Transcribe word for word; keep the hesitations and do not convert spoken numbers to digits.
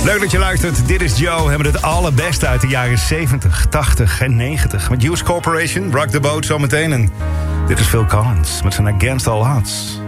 Leuk dat je luistert. Dit is Joe. We hebben het allerbeste uit de jaren zeventig, tachtig en negentig. Met Hughes Corporation, Rock the Boat zometeen. En dit is Phil Collins met zijn Against All Odds.